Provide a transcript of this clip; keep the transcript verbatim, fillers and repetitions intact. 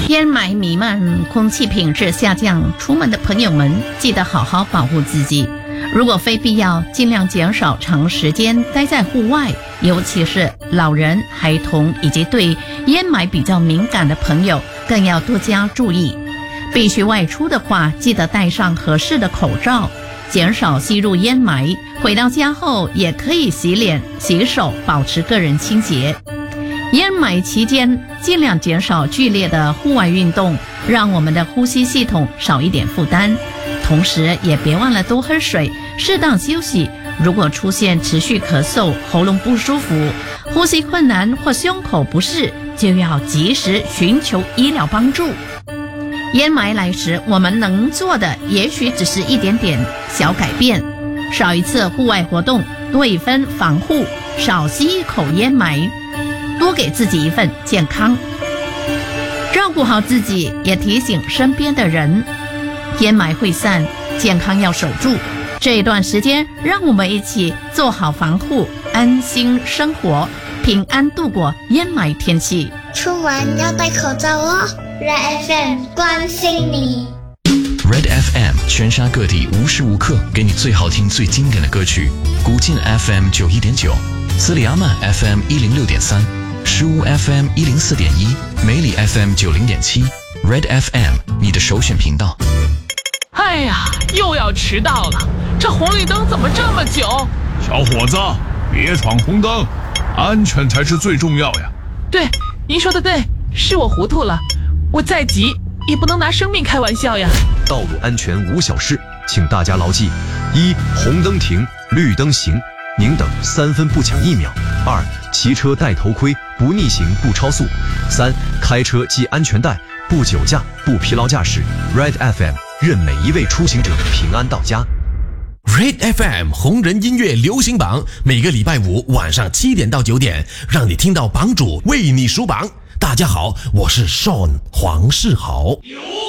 烟霾弥漫，空气品质下降，出门的朋友们记得好好保护自己。如果非必要，尽量减少长时间待在户外，尤其是老人、孩童以及对烟霾比较敏感的朋友，更要多加注意。必须外出的话，记得戴上合适的口罩，减少吸入烟霾。回到家后也可以洗脸、洗手，保持个人清洁。烟霾期间，尽量减少剧烈的户外运动，让我们的呼吸系统少一点负担。同时也别忘了多喝水，适当休息。如果出现持续咳嗽、喉咙不舒服、呼吸困难或胸口不适，就要及时寻求医疗帮助。烟霾来时，我们能做的也许只是一点点小改变，少一次户外活动，多一分防护，少吸一口烟霾，多给自己一份健康。照顾好自己，也提醒身边的人，烟霾会散，健康要守住。这一段时间，让我们一起做好防护，安心生活，平安度过烟霾天气。 出门要戴口罩哦。Red F M 关心你。 Red F M 全沙各地无时无刻给你最好听、最经典的歌曲。古晋 F M 九一点九，斯里阿曼 F M 一零六点三，石屋 F M 一零四点一，梅里 F M 九零点七。Red F M 你的首选频道。 哎呀，又要迟到了，这红绿灯怎么这么久？ 小伙子，别闯红灯，安全才是最重要呀。 对，您说的对，是我糊涂了，我再急也不能拿生命开玩笑呀。 道路安全无小事，请大家牢记：一、红灯停，绿灯行，宁等三分不抢一秒；二、骑车戴头盔，不逆行不超速；三、开车系安全带，不酒驾不疲劳驾驶。Red F M 任每一位出行者平安到家。 Red F M 红人音乐流行榜，每个礼拜五晚上七点到九点，让你听到榜主为你数榜。大家好，我是 Sean 黄世豪。